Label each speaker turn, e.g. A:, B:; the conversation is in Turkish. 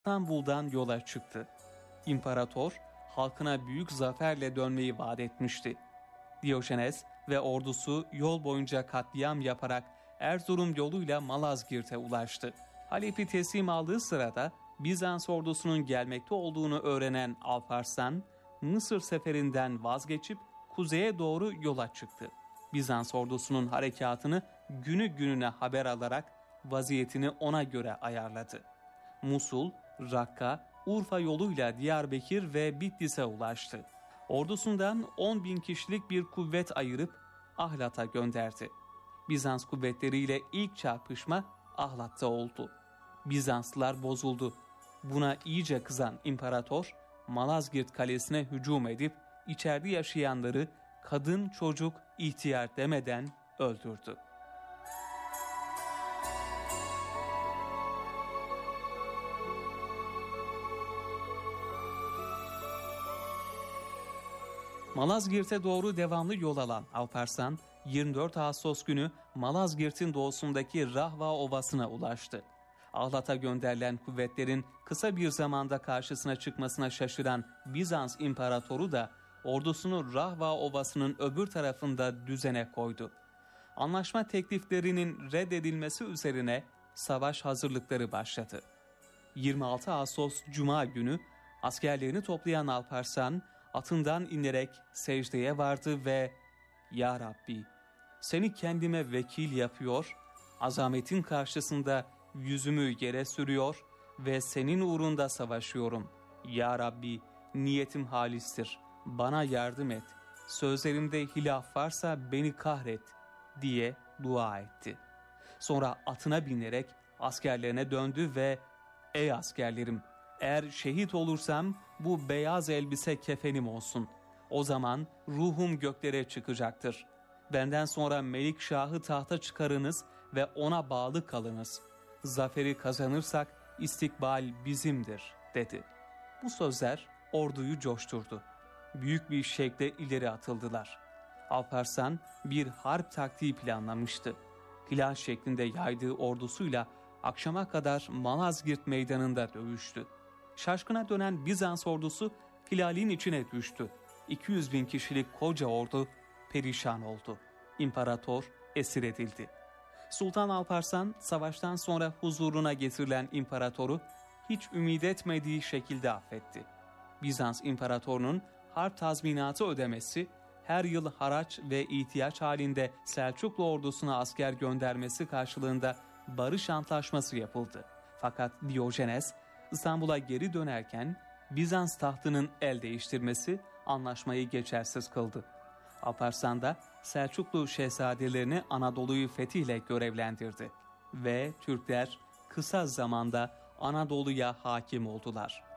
A: İstanbul'dan yola çıktı. İmparator halkına büyük zaferle dönmeyi vaat etmişti. Diyojenes ve ordusu yol boyunca katliam yaparak Erzurum yoluyla Malazgirt'e ulaştı. Halep'i teslim aldığı sırada Bizans ordusunun gelmekte olduğunu öğrenen Alparslan, Mısır seferinden vazgeçip kuzeye doğru yola çıktı. Bizans ordusunun harekatını günü gününe haber alarak vaziyetini ona göre ayarladı. Musul, Rakka, Urfa yoluyla Diyarbakır ve Bitlis'e ulaştı. Ordusundan 10.000 kişilik bir kuvvet ayırıp Ahlat'a gönderdi. Bizans kuvvetleriyle ilk çarpışma Ahlat'ta oldu. Bizanslılar bozuldu. Buna iyice kızan imparator Malazgirt kalesine hücum edip içeride yaşayanları kadın, çocuk, ihtiyar demeden öldürdü. Malazgirt'e doğru devamlı yol alan Alparslan, 24 Ağustos günü Malazgirt'in doğusundaki Rahva Ovası'na ulaştı. Ahlat'a gönderilen kuvvetlerin kısa bir zamanda karşısına çıkmasına şaşıran Bizans imparatoru da ordusunu Rahva Ovası'nın öbür tarafında düzene koydu. Anlaşma tekliflerinin reddedilmesi üzerine savaş hazırlıkları başladı. 26 Ağustos Cuma günü askerlerini toplayan Alparslan atından inerek secdeye vardı ve "Ya Rabbi, seni kendime vekil yapıyor, azametin karşısında yüzümü yere sürüyor ve senin uğrunda savaşıyorum. Ya Rabbi, niyetim halistir, bana yardım et, sözlerimde hilaf varsa beni kahret" diye dua etti. Sonra atına binerek askerlerine döndü ve "Ey askerlerim, eğer şehit olursam bu beyaz elbise kefenim olsun. O zaman ruhum göklere çıkacaktır. Benden sonra Melikşah'ı tahta çıkarınız ve ona bağlı kalınız. Zaferi kazanırsak istikbal bizimdir" dedi. Bu sözler orduyu coşturdu. Büyük bir şevkle ileri atıldılar. Alparslan bir harp taktiği planlamıştı. Hilal şeklinde yaydığı ordusuyla akşama kadar Malazgirt meydanında dövüştü. Şaşkına dönen Bizans ordusu hilalin içine düştü. 200.000 kişilik koca ordu perişan oldu. İmparator esir edildi. Sultan Alparslan savaştan sonra huzuruna getirilen imparatoru hiç ümit etmediği şekilde affetti. Bizans imparatorunun harp tazminatı ödemesi, her yıl haraç ve ihtiyaç halinde Selçuklu ordusuna asker göndermesi karşılığında barış antlaşması yapıldı. Fakat Diyojenes İstanbul'a geri dönerken Bizans tahtının el değiştirmesi anlaşmayı geçersiz kıldı. Alparslan da Selçuklu şehzadelerini Anadolu'yu fetihle görevlendirdi ve Türkler kısa zamanda Anadolu'ya hakim oldular.